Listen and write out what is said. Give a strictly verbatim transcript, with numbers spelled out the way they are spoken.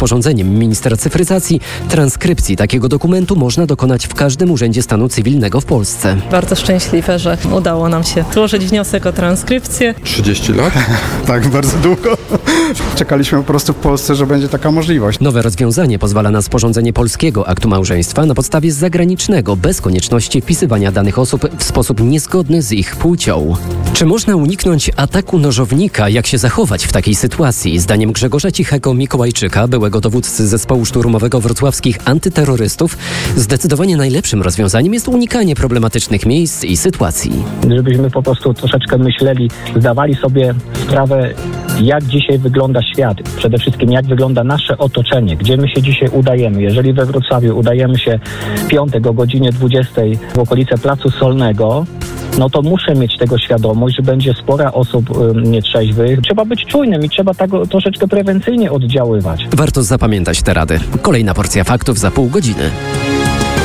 rozporządzeniem ministra cyfryzacji, transkrypcji takiego dokumentu można dokonać w każdym urzędzie stanu cywilnego w Polsce. Bardzo szczęśliwe, że udało nam się złożyć wniosek o transkrypcję. trzydzieści lat? Tak, bardzo długo. Czekaliśmy po prostu w Polsce, że będzie taka możliwość. Nowe rozwiązanie pozwala na sporządzenie polskiego aktu małżeństwa na podstawie zagranicznego, bez konieczności wpisywania danych osób w sposób niezgodny z ich płcią. Czy można uniknąć ataku nożownika? Jak się zachować w takiej sytuacji? Zdaniem Grzegorza Cichego-Mikołajczyka, byłego dowódcy zespołu szturmowego wrocławskich antyterrorystów, zdecydowanie najlepszym rozwiązaniem jest unikanie problematycznych miejsc i sytuacji. Żebyśmy po prostu troszeczkę myśleli, zdawali sobie sprawę, jak dzisiaj wygląda świat. Przede wszystkim jak wygląda nasze otoczenie, gdzie my się dzisiaj udajemy. Jeżeli we Wrocławiu udajemy się w piątek o godzinie dwudziestej w okolice Placu Solnego, no to muszę mieć tego świadomość, że będzie spora osób y, nietrzeźwych. Trzeba być czujnym i trzeba tak troszeczkę prewencyjnie oddziaływać. Warto zapamiętać te rady. Kolejna porcja faktów za pół godziny.